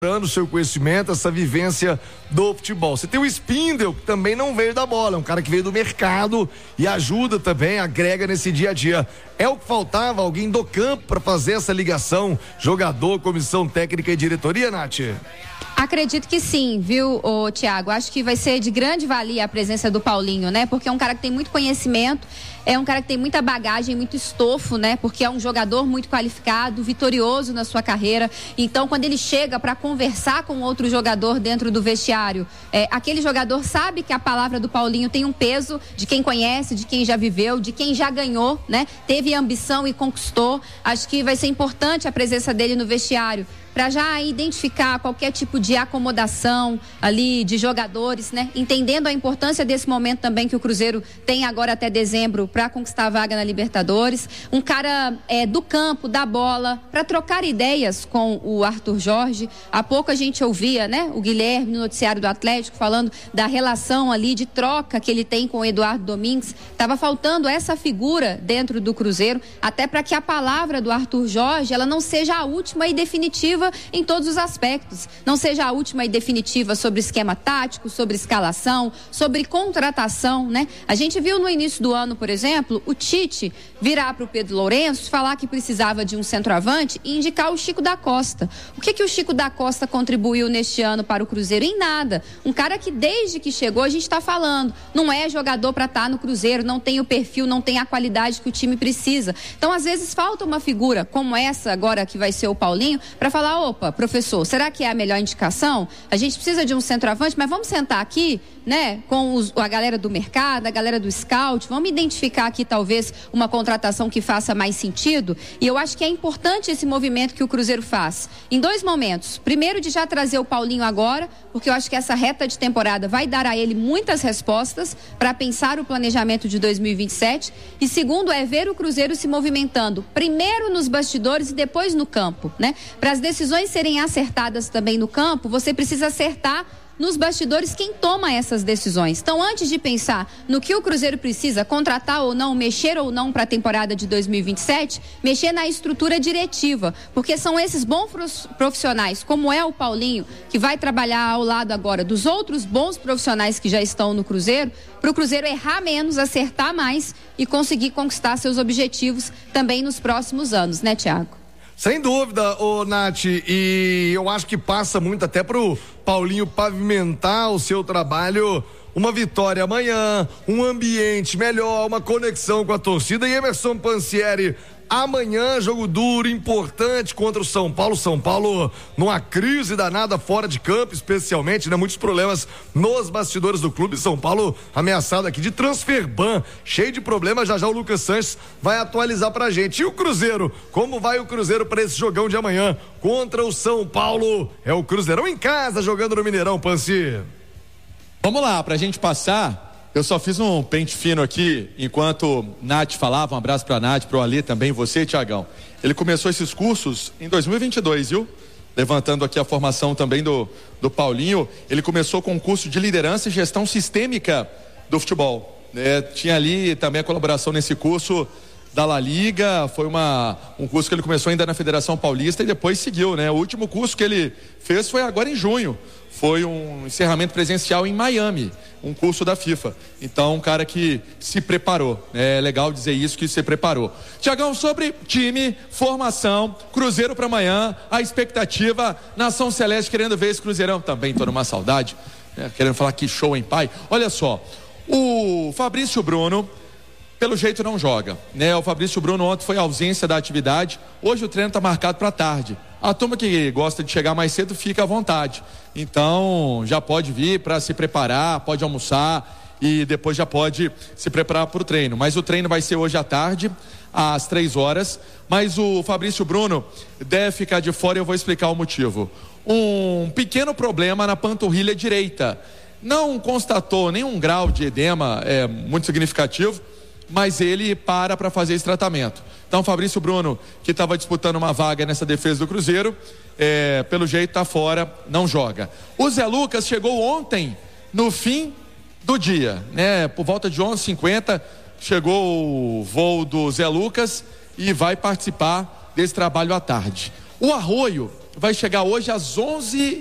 seu conhecimento, essa vivência do futebol. Você tem o Spindel, que também não veio da bola, é um cara que veio do mercado e ajuda também, agrega nesse dia a dia. É o que faltava, alguém do campo para fazer essa ligação, jogador, comissão técnica e diretoria, Nath? Acredito que sim, viu, Thiago? Acho que vai ser de grande valia a presença do Paulinho, né? Porque é um cara que tem muito conhecimento, é um cara que tem muita bagagem, muito estofo, né? Porque é um jogador muito qualificado, vitorioso na sua carreira. Então, quando ele chega para conversar com outro jogador dentro do vestiário, aquele jogador sabe que a palavra do Paulinho tem um peso de quem conhece, de quem já viveu, de quem já ganhou, né? Teve ambição e conquistou. Acho que vai ser importante a presença dele no vestiário, para já identificar qualquer tipo de acomodação ali de jogadores, né? Entendendo a importância desse momento também que o Cruzeiro tem agora até dezembro para conquistar a vaga na Libertadores. Um cara do campo, da bola, para trocar ideias com o Arthur Jorge. Há pouco a gente ouvia, né? O Guilherme no noticiário do Atlético falando da relação ali de troca que ele tem com o Eduardo Domingues. Tava faltando essa figura dentro do Cruzeiro, até para que a palavra do Arthur Jorge, ela não seja a última e definitiva em todos os aspectos, não seja a última e definitiva sobre esquema tático, sobre escalação, sobre contratação, né? A gente viu no início do ano, por exemplo, o Tite virar para o Pedro Lourenço, falar que precisava de um centroavante e indicar o Chico da Costa. O que o Chico da Costa contribuiu neste ano para o Cruzeiro? Em nada. Um cara que desde que chegou a gente está falando, não é jogador para estar no Cruzeiro, não tem o perfil, não tem a qualidade que o time precisa. Então, às vezes falta uma figura como essa agora que vai ser o Paulinho para falar: opa, professor, será que é a melhor indicação? A gente precisa de um centroavante, mas vamos sentar aqui, né, com a galera do mercado, a galera do scout, vamos identificar aqui talvez uma contratação que faça mais sentido. E eu acho que é importante esse movimento que o Cruzeiro faz em dois momentos. Primeiro, de já trazer o Paulinho agora, porque eu acho que essa reta de temporada vai dar a ele muitas respostas para pensar o planejamento de 2027. E segundo, é ver o Cruzeiro se movimentando primeiro nos bastidores e depois no campo, né? Para as decisões serem acertadas também no campo, você precisa acertar nos bastidores quem toma essas decisões. Então, antes de pensar no que o Cruzeiro precisa, contratar ou não, mexer ou não para a temporada de 2027, mexer na estrutura diretiva, porque são esses bons profissionais, como é o Paulinho, que vai trabalhar ao lado agora dos outros bons profissionais que já estão no Cruzeiro, para o Cruzeiro errar menos, acertar mais e conseguir conquistar seus objetivos também nos próximos anos, né, Thiago? Sem dúvida, Nath, e eu acho que passa muito até pro Paulinho pavimentar o seu trabalho, uma vitória amanhã, um ambiente melhor, uma conexão com a torcida. E Emerson Pansieri, amanhã, jogo duro, importante contra o São Paulo. São Paulo numa crise danada fora de campo, especialmente, né? Muitos problemas nos bastidores do clube. São Paulo ameaçado aqui de transfer ban, cheio de problemas. Já o Lucas Sanches vai atualizar pra gente. E o Cruzeiro? Como vai o Cruzeiro para esse jogão de amanhã contra o São Paulo? É o Cruzeirão em casa, jogando no Mineirão, Pansi. Vamos lá, pra gente passar, eu só fiz um pente fino aqui, enquanto Nath falava, um abraço pra Nath, pro Ali também, você, Tiagão. Ele começou esses cursos em 2022, viu? Levantando aqui a formação também do Paulinho. Ele começou com um curso de liderança e gestão sistêmica do futebol. Tinha ali também a colaboração nesse curso da La Liga, foi um curso que ele começou ainda na Federação Paulista e depois seguiu, né? O último curso que ele fez foi agora em junho, foi um encerramento presencial em Miami, um curso da FIFA. Então, um cara que se preparou, é legal dizer isso, que se preparou. Tiagão, sobre time, formação, Cruzeiro para amanhã, a expectativa, Nação Celeste querendo ver esse Cruzeirão, também tô numa saudade, né? Querendo falar que show em pai. Olha só, o Fabrício Bruno pelo jeito não joga, né? O Fabrício Bruno ontem foi ausência da atividade, hoje o treino está marcado para tarde. A turma que gosta de chegar mais cedo fica à vontade, então já pode vir para se preparar, pode almoçar e depois já pode se preparar para o treino, mas o treino vai ser hoje à tarde, às 3h, mas o Fabrício Bruno deve ficar de fora e eu vou explicar o motivo. Um pequeno problema na panturrilha direita, não constatou nenhum grau de edema muito significativo, mas ele para fazer esse tratamento. Então, Fabrício Bruno, que estava disputando uma vaga nessa defesa do Cruzeiro, pelo jeito está fora, não joga. O Zé Lucas chegou ontem, no fim do dia, né? Por volta de 11h50, chegou o voo do Zé Lucas e vai participar desse trabalho à tarde. O Arroio vai chegar hoje às 11